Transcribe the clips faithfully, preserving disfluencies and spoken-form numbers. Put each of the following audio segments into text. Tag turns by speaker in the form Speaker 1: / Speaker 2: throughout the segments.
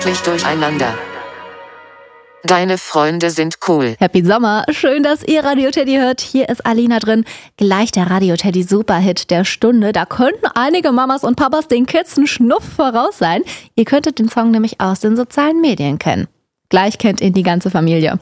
Speaker 1: wirklich durcheinander. Deine Freunde sind cool.
Speaker 2: Happy Sommer, schön, dass ihr Radio Teddy hört. Hier ist Alina drin. Gleich der Radio Teddy Superhit der Stunde. Da könnten einige Mamas und Papas den Kids einen Schnuff voraus sein. Ihr könntet den Song nämlich aus den sozialen Medien kennen. Gleich kennt ihn die ganze Familie.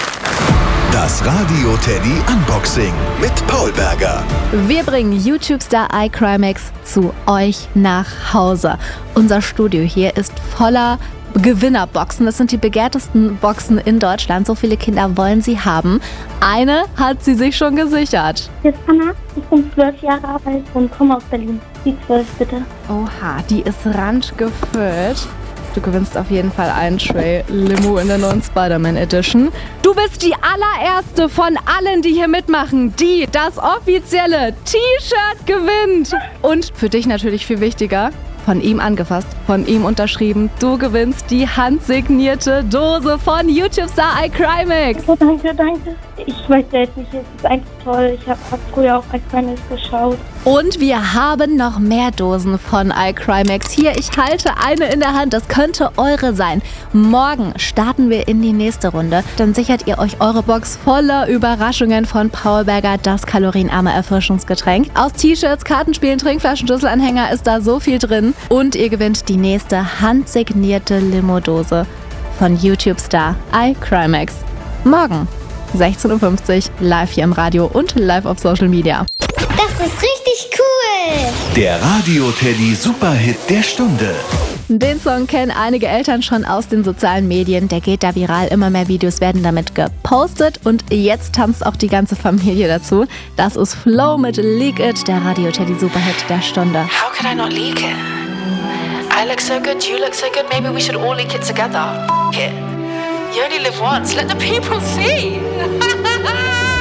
Speaker 3: Das Radio Teddy Unboxing mit Paul Berger.
Speaker 2: Wir bringen YouTube-Star iCrimex zu euch nach Hause. Unser Studio hier ist voller Gewinnerboxen. Das sind die begehrtesten Boxen in Deutschland. So viele Kinder wollen sie haben. Eine hat sie sich schon gesichert.
Speaker 4: Hier ist Anna, ich bin zwölf Jahre alt und komme aus Berlin. Die zwölf bitte.
Speaker 2: Oha, die ist randgefüllt. Du gewinnst auf jeden Fall einen Tray Limo in der neuen Spider-Man Edition. Du bist die allererste von allen, die hier mitmachen, die das offizielle T-Shirt gewinnt. Und für dich natürlich viel wichtiger, von ihm angefasst, von ihm unterschrieben. Du gewinnst die handsignierte Dose von YouTube-Star iCrimex.
Speaker 4: Oh, danke, danke. Ich weiß selbst nicht, es ist eigentlich toll. Ich habe hab früher auch iCrimex geschaut.
Speaker 2: Und wir haben noch mehr Dosen von iCrimex. Hier, ich halte eine in der Hand. Das könnte eure sein. Morgen starten wir in die nächste Runde. Dann sichert ihr euch eure Box voller Überraschungen von Paul Berger, das kalorienarme Erfrischungsgetränk. Aus T-Shirts, Kartenspielen, Trinkflaschen, Schlüsselanhänger ist da so viel drin. Und ihr gewinnt die nächste handsignierte Limo-Dose von YouTube-Star iCrimex. Morgen, sechzehn Uhr fünfzig, live hier im Radio und live auf Social Media.
Speaker 5: Das ist richtig cool!
Speaker 3: Der Radio Teddy Superhit der Stunde.
Speaker 2: Den Song kennen einige Eltern schon aus den sozialen Medien. Der geht da viral, immer mehr Videos werden damit gepostet und jetzt tanzt auch die ganze Familie dazu. Das ist Flow mit Leak It, der Radio Teddy Superhit der Stunde.
Speaker 6: How could I not leak it? I look so good, you look so good, maybe we should all leak it together. F it. You only live once, let the people see.